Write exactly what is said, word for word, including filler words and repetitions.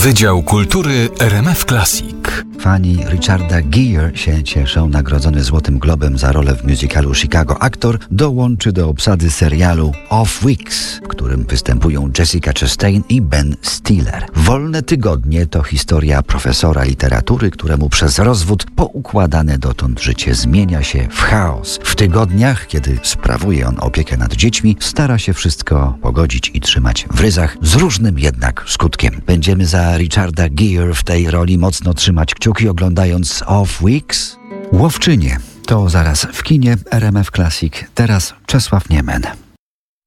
Wydział Kultury R M F Classic. Fani Richarda Gere się cieszą. Nagrodzony Złotym Globem za rolę w musicalu Chicago aktor dołączy do obsady serialu Off Weeks, w którym występują Jessica Chastain i Ben Stiller. Wolne tygodnie to historia profesora literatury, któremu przez rozwód poukładane dotąd życie zmienia się w chaos. W tygodniach, kiedy sprawuje on opiekę nad dziećmi, stara się wszystko pogodzić i trzymać w ryzach, z różnym jednak skutkiem. Będziemy za Richarda Gere w tej roli mocno trzymać kciuki, oglądając Off Weeks. Łowczynie to zaraz w kinie. R M F Classic. Teraz Czesław Niemen.